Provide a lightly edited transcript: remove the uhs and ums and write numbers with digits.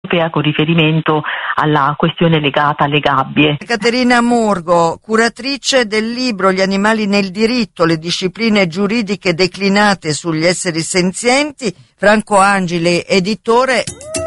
europea con riferimento alla questione legata alle gabbie. Caterina Murgo, curatrice del libro Gli animali nel diritto, le discipline giuridiche declinate sugli esseri senzienti, Franco Angeli, editore.